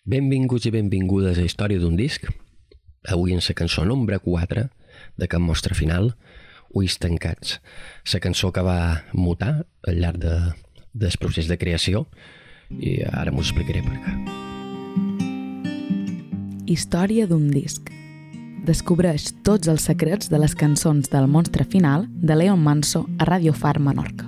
Benvinguts i benvingudes a Història d'un disc. Avui en la cançó nombre 4 de Can Mostra Final, Ulls tancats. La cançó que va mutar al llarg del procés de creació i ara m'ho explicaré per què. Història d'un disc. Descobreix tots els secrets de les cançons del Monstre Final de Leon Manso a Radio Far Menorca.